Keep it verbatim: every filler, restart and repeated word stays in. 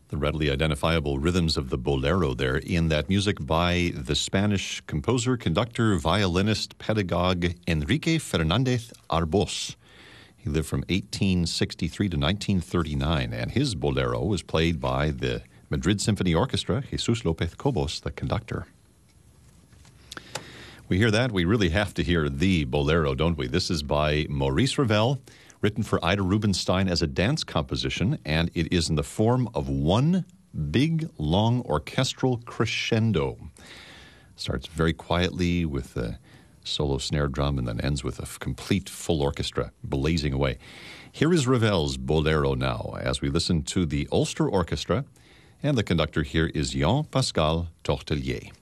The readily identifiable rhythms of the bolero there in that music by the Spanish composer, conductor, violinist, pedagogue Enrique Fernandez Arbós. He lived from eighteen sixty-three to nineteen thirty-nine, and his bolero was played by the Madrid Symphony Orchestra, Jesus López Cobos, the conductor. We hear that, we really have to hear the bolero, don't we? This is by Maurice Ravel, written for Ida Rubinstein as a dance composition, and it is in the form of one big, long orchestral crescendo. Starts very quietly with a solo snare drum and then ends with a complete full orchestra blazing away. Here is Ravel's Bolero now, as we listen to the Ulster Orchestra, and the conductor here is Jean-Pascal Tortelier.